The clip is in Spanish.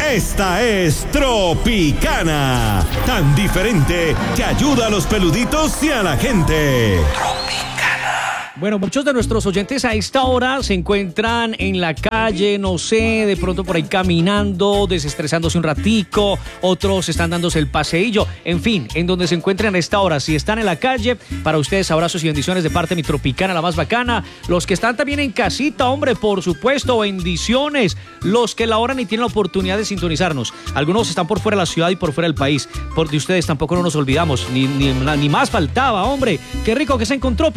Esta es Tropicana, tan diferente que ayuda a los peluditos y a la gente. Bueno, muchos de nuestros oyentes a esta hora se encuentran en la calle, no sé, de pronto por ahí caminando, desestresándose un ratico, otros están dándose el paseillo, en fin, en donde se encuentren a esta hora. Si están en la calle, para ustedes abrazos y bendiciones de parte de mi Tropicana, la más bacana. Los que están también en casita, hombre, por supuesto, bendiciones. Los que la hora ni tienen la oportunidad de sintonizarnos. Algunos están por fuera de la ciudad y por fuera del país. Por de ustedes tampoco no nos olvidamos, ni más faltaba, hombre. Qué rico que se encontró.